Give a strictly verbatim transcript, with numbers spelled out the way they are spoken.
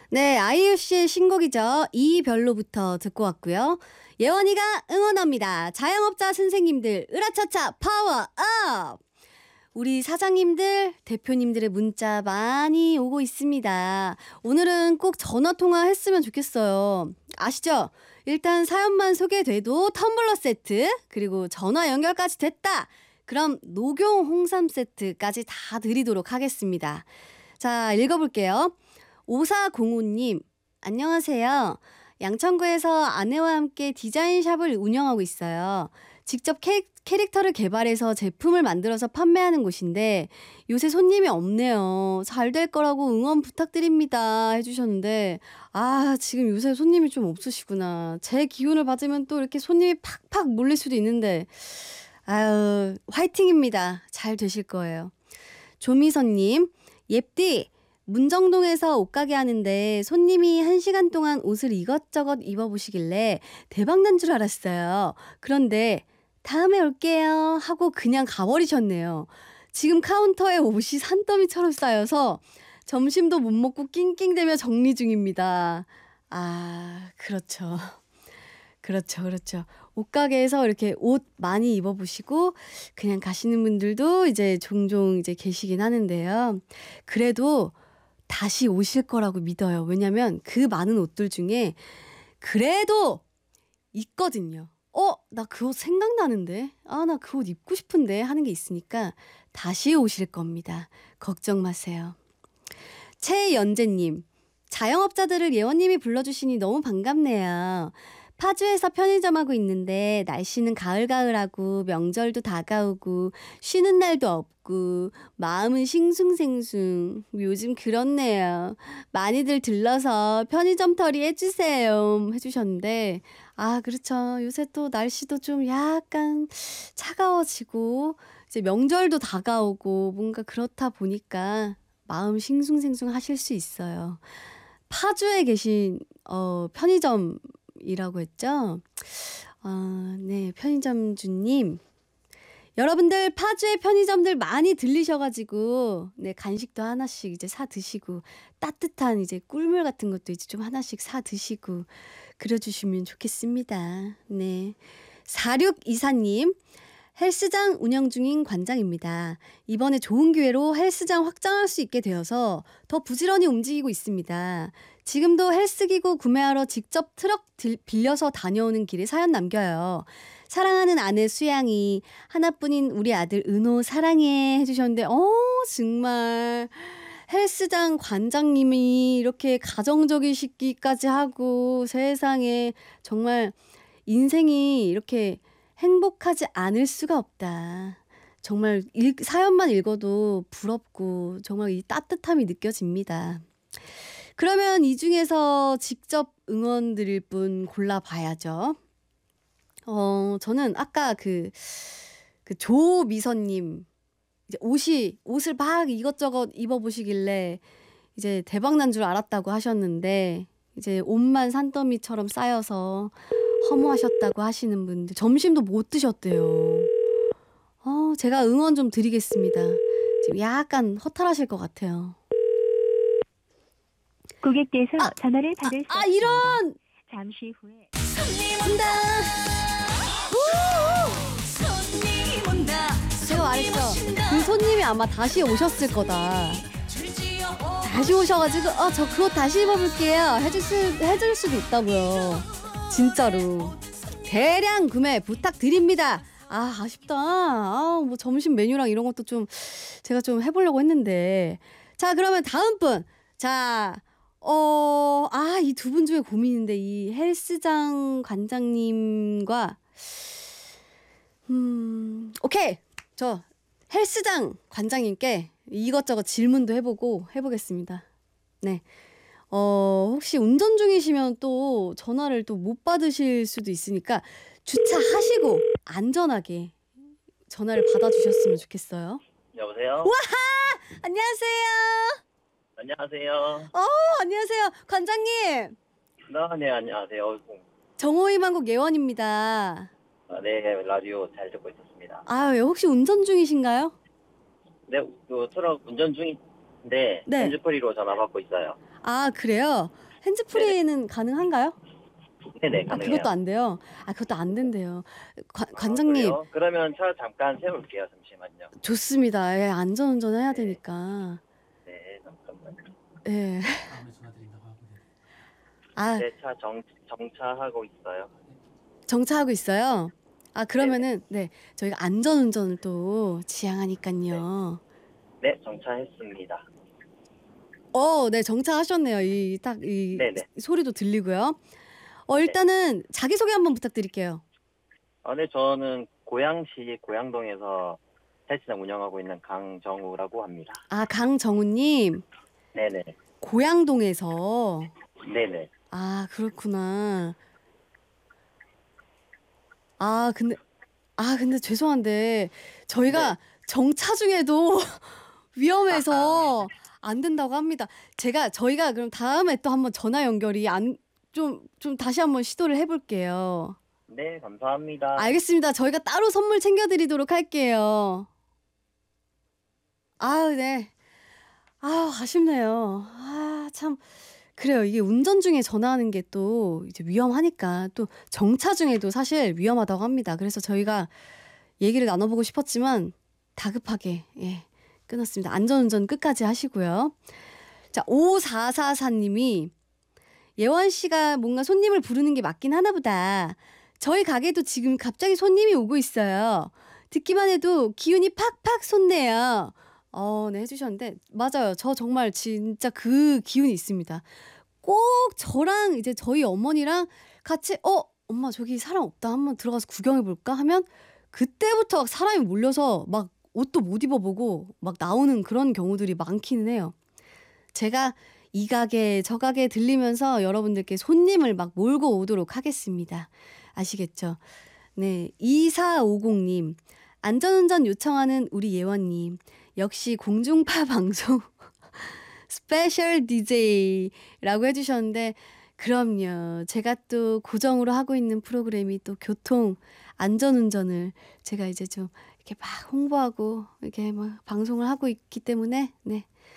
네, 아이유 씨의 신곡이죠. 이별로부터 듣고 왔고요. 예원이가 응원합니다. 자영업자 선생님들 으라차차 파워업! 우리 사장님들, 대표님들의 문자 많이 오고 있습니다. 오늘은 꼭 전화통화 했으면 좋겠어요. 아시죠? 일단 사연만 소개돼도 텀블러 세트, 그리고 전화 연결까지 됐다. 그럼 녹용 홍삼 세트까지 다 드리도록 하겠습니다. 자, 읽어볼게요. 오사공오님, 안녕하세요. 양천구에서 아내와 함께 디자인샵을 운영하고 있어요. 직접 캐, 캐릭터를 개발해서 제품을 만들어서 판매하는 곳인데 요새 손님이 없네요. 잘 될 거라고 응원 부탁드립니다 해주셨는데, 아, 지금 요새 손님이 좀 없으시구나. 제 기운을 받으면 또 이렇게 손님이 팍팍 몰릴 수도 있는데, 아유, 화이팅입니다. 잘 되실 거예요. 조미선님, 옙디, 문정동에서 옷가게 하는데 손님이 한 시간 동안 옷을 이것저것 입어보시길래 대박난 줄 알았어요. 그런데 다음에 올게요 하고 그냥 가버리셨네요. 지금 카운터에 옷이 산더미처럼 쌓여서 점심도 못 먹고 낑낑대며 정리 중입니다. 아, 그렇죠. 그렇죠, 그렇죠. 옷가게에서 이렇게 옷 많이 입어보시고 그냥 가시는 분들도 이제 종종 이제 계시긴 하는데요. 그래도 다시 오실 거라고 믿어요. 왜냐면 그 많은 옷들 중에 그래도 있거든요. 어, 나 그 옷 생각나는데? 아, 나 그 옷 입고 싶은데? 하는 게 있으니까 다시 오실 겁니다. 걱정 마세요. 최연재님, 자영업자들을 예원님이 불러주시니 너무 반갑네요. 파주에서 편의점 하고 있는데 날씨는 가을가을하고 명절도 다가오고 쉬는 날도 없고 마음은 싱숭생숭. 요즘 그렇네요. 많이들 들러서 편의점 털이 해주세요 해주셨는데, 아, 그렇죠. 요새 또 날씨도 좀 약간 차가워지고 이제 명절도 다가오고 뭔가 그렇다 보니까 마음 싱숭생숭 하실 수 있어요. 파주에 계신 어, 편의점 이라고 했죠? 아, 네, 편의점주님. 여러분들 파주의 편의점들 많이 들리셔가지고, 네, 간식도 하나씩 이제 사 드시고, 따뜻한 이제 꿀물 같은 것도 이제 좀 하나씩 사 드시고, 그려주시면 좋겠습니다. 네. 사육이사님. 헬스장 운영 중인 관장입니다. 이번에 좋은 기회로 헬스장 확장할 수 있게 되어서 더 부지런히 움직이고 있습니다. 지금도 헬스기구 구매하러 직접 트럭 빌려서 다녀오는 길에 사연 남겨요. 사랑하는 아내 수양이, 하나뿐인 우리 아들 은호 사랑해 해주셨는데, 어 정말 헬스장 관장님이 이렇게 가정적이시기까지 하고, 세상에 정말 인생이 이렇게 행복하지 않을 수가 없다. 정말 일, 사연만 읽어도 부럽고 정말 이 따뜻함이 느껴집니다. 그러면 이 중에서 직접 응원 드릴 분 골라봐야죠. 어, 저는 아까 그, 그 조미선님, 이제 옷이, 옷을 막 이것저것 입어보시길래 이제 대박난 줄 알았다고 하셨는데, 이제 옷만 산더미처럼 쌓여서 허무하셨다고 하시는 분들, 점심도 못 드셨대요. 어, 제가 응원 좀 드리겠습니다. 지금 약간 허탈하실 것 같아요. 고객께서 아, 전화를 받을 아, 수 아, 이런! 잠시 후에 온다! 제가 말했죠. 그 손님이 아마 다시 오셨을 거다. 다시 오셔가지고 어, 저 그거 다시 입어볼게요 해줄, 수, 해줄 수도 있다고요. 진짜로. 대량 구매 부탁드립니다. 아, 아쉽다. 아, 뭐 점심 메뉴랑 이런 것도 좀 제가 좀 해보려고 했는데. 자, 그러면 다음 분. 자, 어, 아, 이 두 분 중에 고민인데, 이 헬스장 관장님과, 음, 오케이. 저 헬스장 관장님께 이것저것 질문도 해보고 해보겠습니다. 네. 어, 혹시 운전 중이시면 또 전화를 또 못 받으실 수도 있으니까 주차하시고 안전하게 전화를 받아주셨으면 좋겠어요. 여보세요? 우와! 안녕하세요. 안녕하세요. 어, 안녕하세요. 관장님. 아, 네, 안녕하세요. 어이구. 정호희망곡 예원입니다. 아, 네, 라디오 잘 듣고 있었습니다. 아, 혹시 운전 중이신가요? 네, 그 트럭 운전 중입니다. 네, 네. 핸즈프리로 전화 받고 있어요. 아, 그래요? 핸즈프리는 가능한가요? 네네, 아, 가능해요. 그것도 안 돼요? 아, 그것도 안 된대요. 관, 아, 관장님, 그래요? 그러면 차 잠깐 세울게요. 잠시만요. 좋습니다. 예, 안전운전 해야 네, 되니까. 네, 잠깐만요. 예. 다음에 전화 드린다고 하고. 네. 아, 네, 차 정, 정차하고 있어요. 정차하고 있어요? 아, 네네. 그러면은, 네, 저희가 안전운전을 또 네, 지향하니까요. 네, 정차했습니다. 어, 네, 정차하셨네요. 이, 딱, 이 네네. 소리도 들리고요. 어, 네. 일단은 자기소개 한번 부탁드릴게요. 아, 네, 저는 고양시 고양동에서 헬스장 운영하고 있는 강정우라고 합니다. 아, 강정우님, 네네. 고양동에서. 네네. 아, 그렇구나. 아, 근데, 아, 근데 죄송한데, 저희가 네. 정차 중에도 위험해서 안 된다고 합니다. 제가, 저희가 그럼 다음에 또 한번 전화 연결이 안, 좀, 좀 다시 한번 시도를 해볼게요. 네, 감사합니다. 알겠습니다. 저희가 따로 선물 챙겨드리도록 할게요. 아유, 네. 아유, 아쉽네요. 아, 참. 그래요. 이게 운전 중에 전화하는 게 또 이제 위험하니까 또 정차 중에도 사실 위험하다고 합니다. 그래서 저희가 얘기를 나눠보고 싶었지만 다급하게 예, 끊었습니다. 안전운전 끝까지 하시고요. 자, 오사사사님이 예원 씨가 뭔가 손님을 부르는 게 맞긴 하나 보다. 저희 가게도 지금 갑자기 손님이 오고 있어요. 듣기만 해도 기운이 팍팍 솟네요. 어, 네, 해주셨는데 맞아요. 저 정말 진짜 그 기운이 있습니다. 꼭 저랑 이제 저희 어머니랑 같이 어 엄마 저기 사람 없다 한번 들어가서 구경해 볼까 하면 그때부터 막 사람이 몰려서 막 옷도 못 입어보고 막 나오는 그런 경우들이 많기는 해요. 제가 이 가게 저 가게 들리면서 여러분들께 손님을 막 몰고 오도록 하겠습니다. 아시겠죠? 네, 이사오공님 안전운전 요청하는 우리 예원님 역시 공중파 방송 스페셜 디제이라고 해주셨는데 그럼요. 제가 또 고정으로 하고 있는 프로그램이 또 교통 안전운전을 제가 이제 좀 이렇게 막 홍보하고 이렇게 막 방송을 하고 있기 때문에 네